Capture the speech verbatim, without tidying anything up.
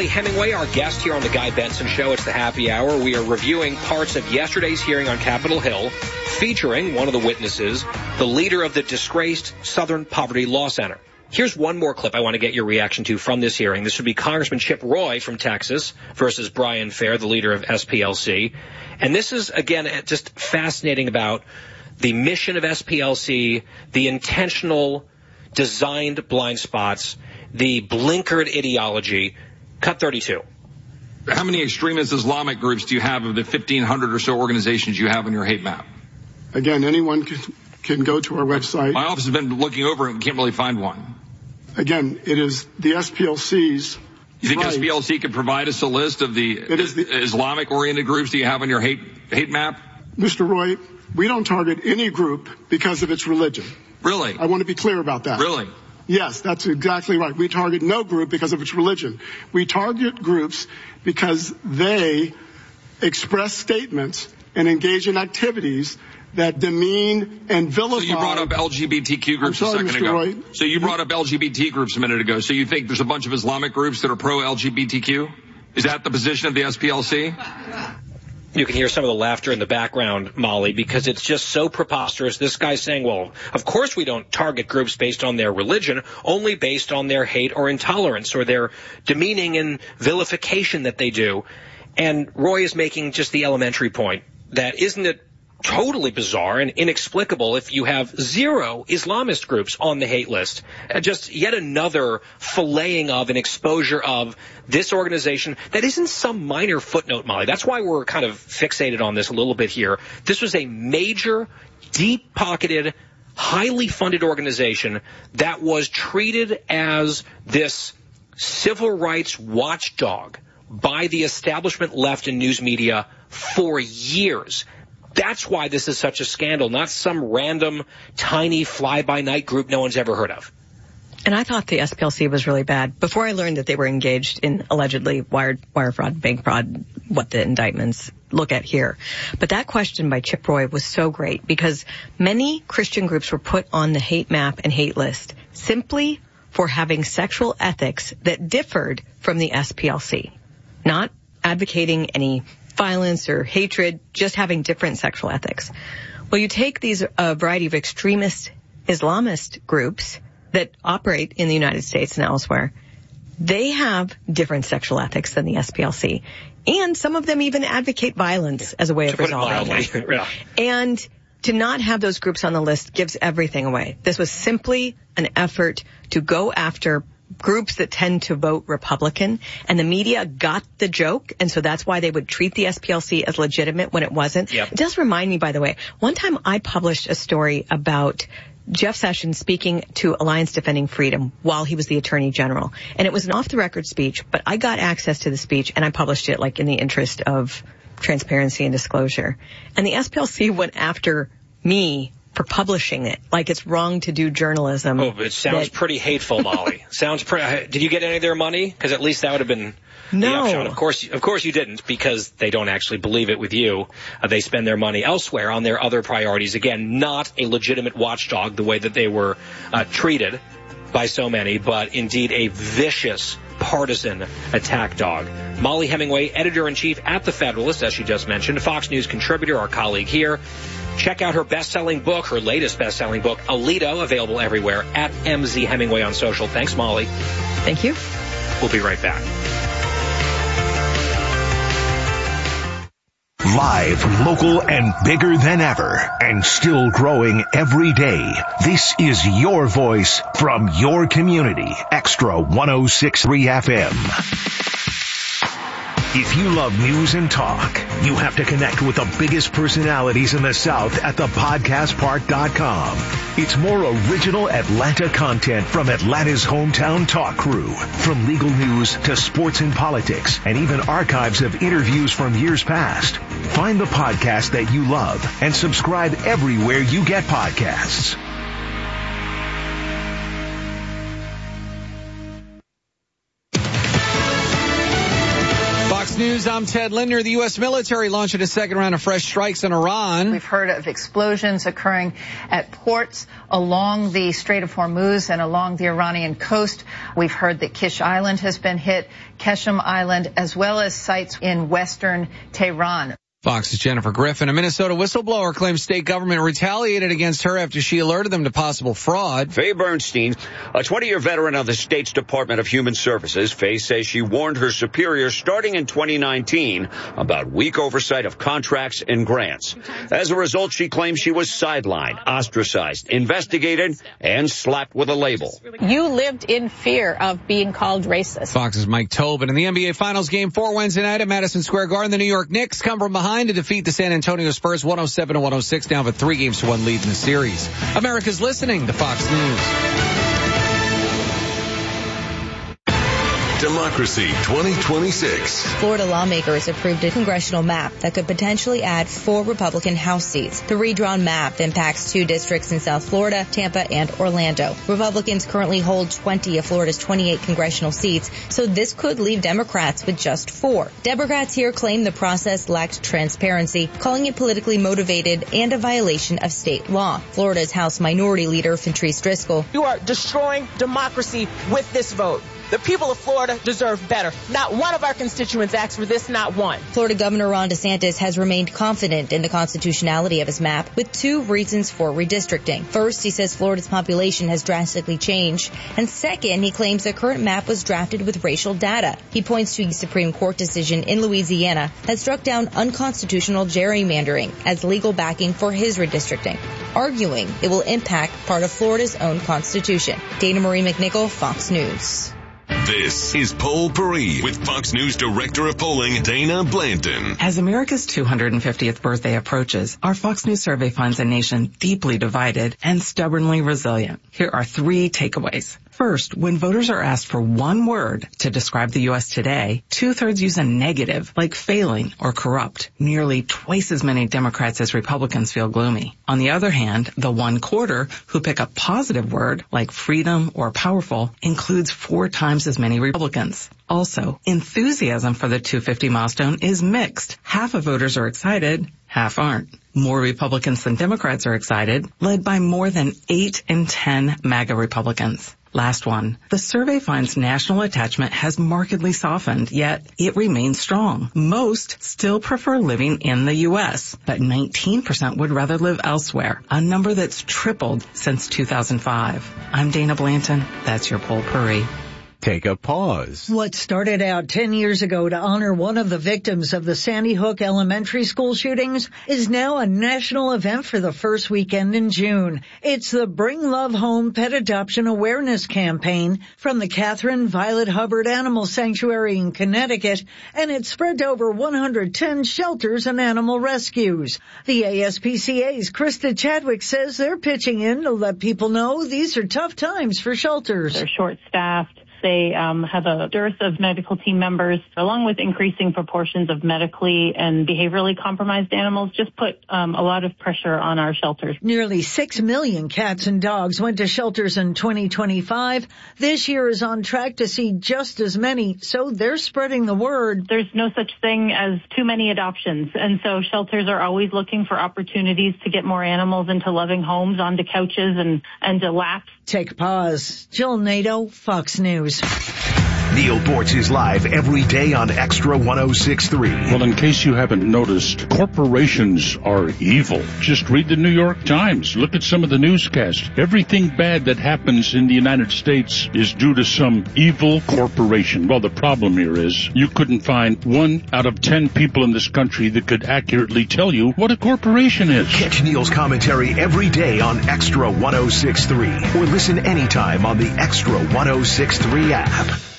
Molly Hemingway, our guest here on the Guy Benson Show. It's the happy hour. We are reviewing parts of yesterday's hearing on Capitol Hill, featuring one of the witnesses, the leader of the disgraced Southern Poverty Law Center. Here's one more clip I want to get your reaction to from this hearing. This would be Congressman Chip Roy from Texas versus Brian Fair, the leader of S P L C. And this is, again, just fascinating about the mission of S P L C, the intentional, designed blind spots, the blinkered ideology. Cut thirty-two. How many extremist Islamic groups do you have of the fifteen hundred or so organizations you have on your hate map? Again, anyone can, can go to our website. My office has been looking over it and can't really find one. Again, it is the S P L C's. You think right. S P L C could provide us a list of the, the Islamic-oriented groups do you have on your hate hate map? Mister Roy, we don't target any group because of its religion. Really? I want to be clear about that. Really? Yes, that's exactly right. We target no group because of its religion. We target groups because they express statements and engage in activities that demean and vilify. So you brought up L G B T Q groups sorry, a second Mister ago. Roy. So you brought up L G B T groups a minute ago. So you think there's a bunch of Islamic groups that are pro-L G B T Q? Is that the position of the S P L C? You can hear some of the laughter in the background, Molly, because it's just so preposterous. This guy's saying, well, of course we don't target groups based on their religion, only based on their hate or intolerance or their demeaning and vilification that they do. And Roy is making just the elementary point that isn't it totally bizarre and inexplicable if you have zero Islamist groups on the hate list. Uh, just yet another filleting of and exposure of this organization that isn't some minor footnote, Molly. That's why we're kind of fixated on this a little bit here. This was a major, deep-pocketed, highly funded organization that was treated as this civil rights watchdog by the establishment left and news media for years. That's why this is such a scandal, not some random, tiny, fly-by-night group no one's ever heard of. And I thought the S P L C was really bad. Before I learned that they were engaged in allegedly wire, wire fraud, bank fraud, what the indictments look at here. But that question by Chip Roy was so great because many Christian groups were put on the hate map and hate list simply for having sexual ethics that differed from the S P L C, not advocating any violence or hatred, just having different sexual ethics. Well, you take these a variety of extremist Islamist groups that operate in the United States and elsewhere. They have different sexual ethics than the S P L C. And some of them even advocate violence as a way of resolving it. Yeah. And to not have those groups on the list gives everything away. This was simply an effort to go after groups that tend to vote Republican, and the media got the joke, and so that's why they would treat the S P L C as legitimate when it wasn't. Yep. It does remind me, by the way, one time I published a story about Jeff Sessions speaking to Alliance Defending Freedom while he was the Attorney General, and it was an off-the-record speech, but I got access to the speech, and I published it like in the interest of transparency and disclosure. And the S P L C went after me for publishing it, like it's wrong to do journalism. Oh, it sounds that, pretty hateful, Molly. Sounds pretty. Did you get any of their money? Because at least that would have been no. the upshot. Of course, of course you didn't, because they don't actually believe it with you. Uh, they spend their money elsewhere on their other priorities. Again, not a legitimate watchdog the way that they were uh, treated by so many, but indeed a vicious partisan attack dog. Molly Hemingway, editor-in-chief at The Federalist, as she just mentioned, Fox News contributor, our colleague here. Check out her best-selling book, her latest best-selling book, Alito, available everywhere at M Z Hemingway on social. Thanks, Molly. Thank you. We'll be right back. Live, local, and bigger than ever, and still growing every day. This is your voice from your community. Extra one oh six point three F M. If you love news and talk, you have to connect with the biggest personalities in the South at the podcast park dot com. It's more original Atlanta content from Atlanta's hometown talk crew. From legal news to sports and politics, and even archives of interviews from years past. Find the podcast that you love and subscribe everywhere you get podcasts. News, I'm Ted Linder. The U S military launching a second round of fresh strikes in Iran. We've heard of explosions occurring at ports along the Strait of Hormuz and along the Iranian coast. We've heard that Kish Island has been hit, Keshem Island, as well as sites in western Tehran. Fox's Jennifer Griffin. A Minnesota whistleblower claims state government retaliated against her after she alerted them to possible fraud. Faye Bernstein, a twenty-year veteran of the state's Department of Human Services, Faye says she warned her superiors starting in twenty nineteen about weak oversight of contracts and grants. As a result, she claims she was sidelined, ostracized, investigated, and slapped with a label. You lived in fear of being called racist. Fox's Mike Tobin. In the N B A Finals Game four Wednesday night at Madison Square Garden, the New York Knicks come from behind to defeat the San Antonio Spurs one oh seven to one oh six, down with three games to one lead in the series. America's listening to Fox News. Democracy twenty twenty-six. Florida lawmakers approved a congressional map that could potentially add four Republican House seats. The redrawn map impacts two districts in South Florida, Tampa, and Orlando. Republicans currently hold twenty of Florida's twenty-eight congressional seats, so this could leave Democrats with just four. Democrats here claim the process lacked transparency, calling it politically motivated and a violation of state law. Florida's House Minority Leader Patrice Driscoll. You are destroying democracy with this vote. The people of Florida deserve better. Not one of our constituents asked for this, not one. Florida Governor Ron DeSantis has remained confident in the constitutionality of his map with two reasons for redistricting. First, he says Florida's population has drastically changed. And second, he claims the current map was drafted with racial data. He points to a Supreme Court decision in Louisiana that struck down unconstitutional gerrymandering as legal backing for his redistricting, arguing it will impact part of Florida's own constitution. Dana Marie McNichol, Fox News. This is Poll Paris with Fox News Director of Polling, Dana Blanton. As America's two hundred fiftieth birthday approaches, our Fox News survey finds a nation deeply divided and stubbornly resilient. Here are three takeaways. First, when voters are asked for one word to describe the U S today, two-thirds use a negative, like failing or corrupt. Nearly twice as many Democrats as Republicans feel gloomy. On the other hand, the one quarter who pick a positive word, like freedom or powerful, includes four times as many Republicans. Also, enthusiasm for the two fifty milestone is mixed. Half of voters are excited, half aren't. More Republicans than Democrats are excited, led by more than eight in ten MAGA Republicans. Last one. The survey finds national attachment has markedly softened, yet it remains strong. Most still prefer living in the U S, but nineteen percent would rather live elsewhere, a number that's tripled since two thousand five. I'm Dana Blanton. That's your Poll Paris. Take a pause. What started out ten years ago to honor one of the victims of the Sandy Hook elementary school shootings is now a national event for the first weekend in June. It's the Bring Love Home Pet Adoption Awareness Campaign from the Catherine Violet Hubbard Animal Sanctuary in Connecticut, and it's spread to over one hundred ten shelters and animal rescues. The A S P C A's Krista Chadwick says they're pitching in to let people know these are tough times for shelters. They're short-staffed. They um, have a dearth of medical team members, along with increasing proportions of medically and behaviorally compromised animals, just put um, a lot of pressure on our shelters. Nearly six million cats and dogs went to shelters in twenty twenty-five. This year is on track to see just as many, so they're spreading the word. There's no such thing as too many adoptions, and so shelters are always looking for opportunities to get more animals into loving homes, onto couches, and, and to laps. Take a pause. Jill Nato, Fox News. Neil Bortz is live every day on Extra one oh six point three. Well, in case you haven't noticed, corporations are evil. Just read the New York Times. Look at some of the newscasts. Everything bad that happens in the United States is due to some evil corporation. Well, the problem here is you couldn't find one out of ten people in this country that could accurately tell you what a corporation is. Catch Neil's commentary every day on Extra one oh six point three or listen anytime on the Extra one oh six point three app.